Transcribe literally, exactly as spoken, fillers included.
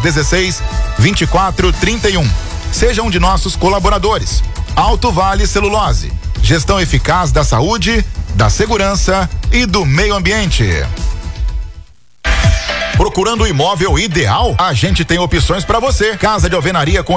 dezesseis, vinte e quatro, trinta e um. Seja um de nossos colaboradores. Alto Vale Celulose. Gestão eficaz da saúde, da segurança e do meio ambiente. Procurando o imóvel ideal? A gente tem opções para você. Casa de alvenaria com